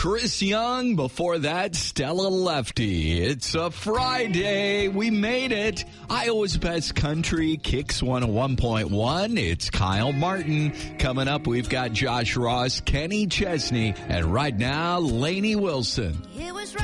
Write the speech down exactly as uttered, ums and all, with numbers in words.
Chris Young. Before that, Stella Lefty. It's a Friday. We made it. Iowa's Best Country, Kicks one oh one point one. It's Kyle Martin. Coming up, we've got Josh Ross, Kenny Chesney, and right now, Lainey Wilson.